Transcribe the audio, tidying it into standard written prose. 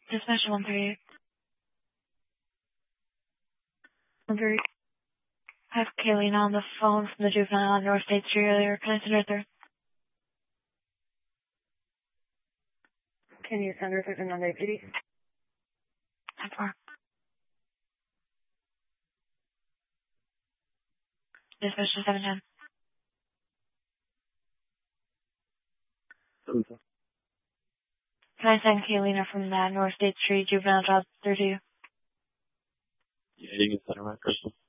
Dispatch 138. 138. I have Kayleen on the phone from the juvenile on North State Street earlier. Can I send her through? Can you send her through to Monday PD? 10-4. Dispatch 710. Can I send Kaylina from the North State Street juvenile job through to you? Yeah, you can send her my person.